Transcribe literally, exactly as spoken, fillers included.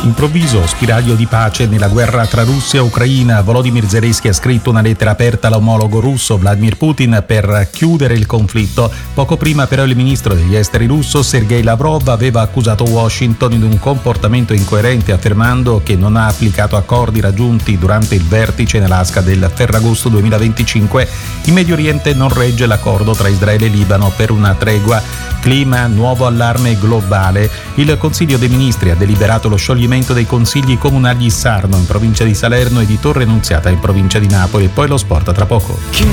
Improvviso spiraglio di pace nella guerra tra Russia e Ucraina. Volodymyr Zelensky ha scritto una lettera aperta all'omologo russo Vladimir Putin per chiudere il conflitto. Poco prima però il ministro degli esteri russo Sergei Lavrov aveva accusato Washington di un comportamento incoerente, affermando che non ha applicato accordi raggiunti durante il vertice in Alaska del Ferragosto duemilaventicinque. In Medio Oriente non regge l'accordo tra Israele e Libano per una tregua. Clima, nuovo allarme globale. Il Consiglio dei Ministri ha deliberato lo scioglimento dei consigli comunali di Sarno in provincia di Salerno e di Torre Nunziata in provincia di Napoli. E poi lo sport tra poco.